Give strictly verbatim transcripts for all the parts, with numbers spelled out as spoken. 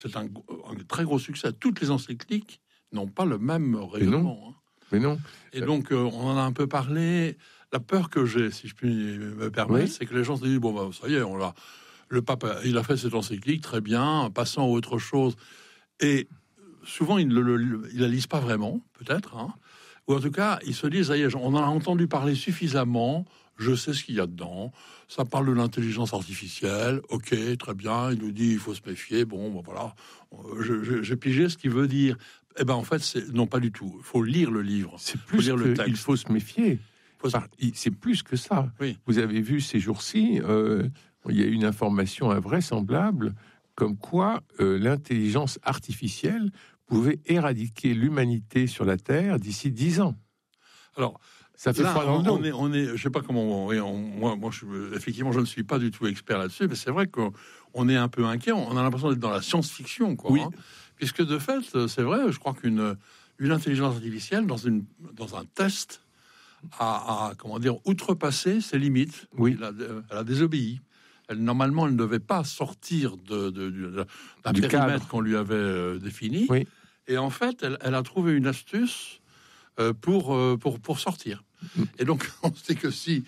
c'est un, un très gros succès. Toutes les encycliques n'ont pas le même rayonnement. Hein. Mais non. Et donc, euh, on en a un peu parlé. La peur que j'ai, si je puis me permettre, oui. c'est que les gens se disent, bon, bah, ça y est, on l'a, le pape, il a fait cette encyclique, très bien, passant à autre chose. Et souvent, ils ne la lisent pas vraiment, peut-être. Hein. Ou en tout cas, ils se disent, ça y est, on en a entendu parler suffisamment, je sais ce qu'il y a dedans. Ça parle de l'intelligence artificielle, ok, très bien, il nous dit, il faut se méfier, bon, ben voilà, je, je, j'ai pigé ce qu'il veut dire. Eh ben en fait, c'est, non, pas du tout. Il faut lire le livre. C'est plus lire le texte. Il faut se méfier. Faut se... Enfin, c'est plus que ça. Oui. Vous avez vu ces jours-ci, euh, il y a une information invraisemblable comme quoi euh, l'intelligence artificielle pouvait éradiquer l'humanité sur la Terre d'ici dix ans. Alors, ça fait là, froid dans le dos. On est, on est, je sais pas comment. On, on, moi, moi, je, effectivement, je ne suis pas du tout expert là-dessus, mais c'est vrai qu'on on est un peu inquiet. On a l'impression d'être dans la science-fiction, quoi. Oui. Hein. Puisque de fait, c'est vrai, je crois qu'une une intelligence artificielle dans une dans un test a, a comment dire outrepassé ses limites. Oui. Elle a, elle a désobéi. Elle, normalement, elle ne devait pas sortir de, de, de d'un du périmètre cadre qu'on lui avait euh, défini. Oui. Et en fait, elle, elle a trouvé une astuce euh, pour euh, pour pour sortir. Mm. Et donc, on sait que si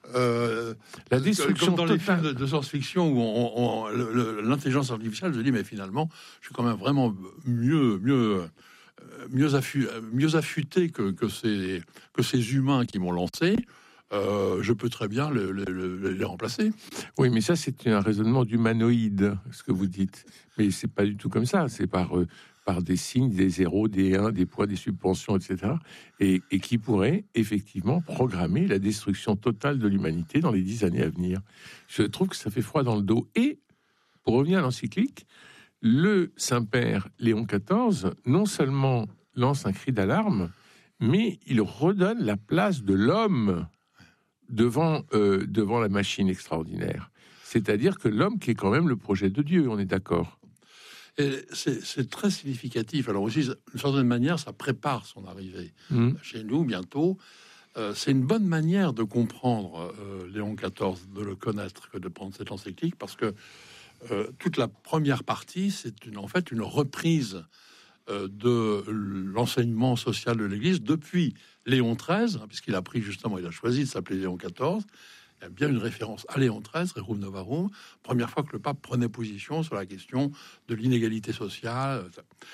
Euh, la destruction comme dans les totale. films de, de science-fiction où on, on, le, le, l'intelligence artificielle se dit mais finalement je suis quand même vraiment mieux mieux mieux, affu, mieux affûté que, que ces que ces humains qui m'ont lancé. Euh, je peux très bien le, le, le, les remplacer. Oui, mais ça c'est un raisonnement d'humanoïde, ce que vous dites. Mais c'est pas du tout comme ça. C'est par euh, par des signes, des zéros, des uns, des poids, des subventions, et cetera. Et, et qui pourrait effectivement programmer la destruction totale de l'humanité dans les dix années à venir. Je trouve que ça fait froid dans le dos. Et, pour revenir à l'encyclique, le Saint-Père Léon quatorze, non seulement lance un cri d'alarme, mais il redonne la place de l'homme devant, euh, devant la machine extraordinaire. C'est-à-dire que l'homme qui est quand même le projet de Dieu, on est d'accord ? Et c'est, c'est très significatif. Alors aussi, d'une certaine manière, ça prépare son arrivée mmh. chez nous bientôt. Euh, c'est une bonne manière de comprendre euh, Léon quatorze, de le connaître, que de prendre cette encyclique, parce que euh, toute la première partie, c'est une, en fait une reprise euh, de l'enseignement social de l'Église depuis Léon treize, hein, puisqu'il a pris justement, il a choisi de s'appeler Léon quatorze. Il y a bien une référence à Léon treize, Rerum Novarum, première fois que le pape prenait position sur la question de l'inégalité sociale.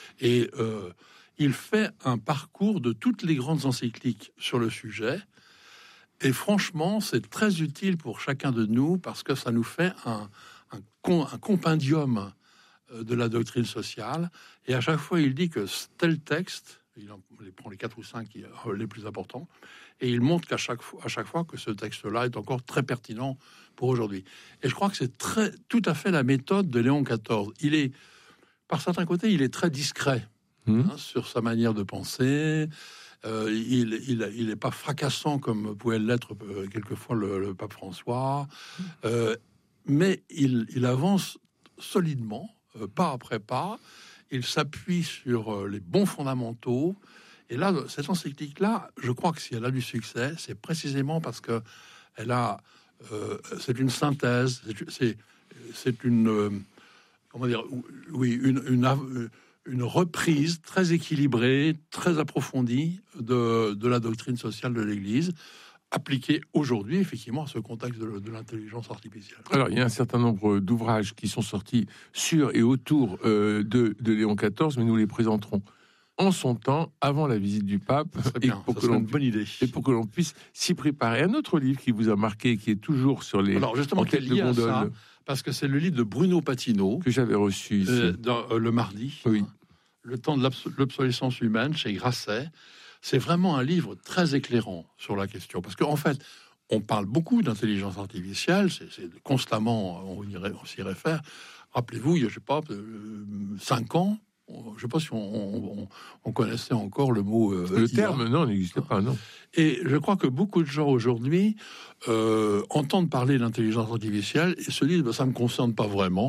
Et euh, il fait un parcours de toutes les grandes encycliques sur le sujet. Et franchement, c'est très utile pour chacun de nous parce que ça nous fait un, un, un compendium de la doctrine sociale. Et à chaque fois, il dit que tel texte, il en il prend les quatre ou cinq les plus importants, et il montre qu'à chaque fois, à chaque fois que ce texte-là est encore très pertinent pour aujourd'hui. Et je crois que c'est très, tout à fait la méthode de Léon quatorze. Il est, par certains côtés, il est très discret mmh. hein, sur sa manière de penser. Euh, il, il, il est pas fracassant comme pouvait l'être euh, quelquefois le, le pape François, euh, mais il, il avance solidement, euh, pas après pas. Il s'appuie sur euh, les bons fondamentaux. Et là, cette encyclique-là, je crois que si elle a du succès, c'est précisément parce que elle a, euh, c'est une synthèse, c'est, c'est une, euh, comment dire, oui, une, une, une reprise très équilibrée, très approfondie de, de la doctrine sociale de l'Église, appliquée aujourd'hui, effectivement, à ce contexte de, de l'intelligence artificielle. Alors, il y a un certain nombre d'ouvrages qui sont sortis sur et autour euh, de, de Léon quatorze, mais nous les présenterons en son temps, avant la visite du pape, et pour, que l'on, une bonne idée. et pour que l'on puisse s'y préparer. Un autre livre qui vous a marqué, qui est toujours sur les Alors justement, têtes de gondole, ça, parce que c'est le livre de Bruno Patino que j'avais reçu ici. Euh, dans, euh, le mardi. Oui. Hein, le temps de l'obs- l'obsolescence humaine chez Grasset. C'est vraiment un livre très éclairant sur la question, parce qu'en fait, on parle beaucoup d'intelligence artificielle, c'est, c'est constamment, on, irait, on s'y réfère. Rappelez-vous, il y a, je sais pas, euh, cinq ans. Je ne sais pas si on, on, on connaissait encore le mot... Euh, le I A. terme, non, n'existait pas, non. Et je crois que beaucoup de gens aujourd'hui euh, entendent parler d'intelligence artificielle et se disent bah, « ça ne me concerne pas vraiment ».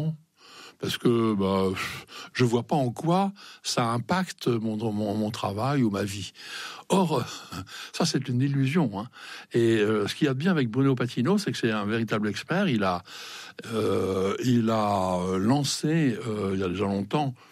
parce que bah, je vois pas en quoi ça impacte mon, mon, mon travail ou ma vie. Or, ça c'est une illusion. Hein. Et euh, ce qu'il y a de bien avec Bruno Patino, c'est que c'est un véritable expert. Il a, euh, il a lancé, euh, il y a déjà longtemps,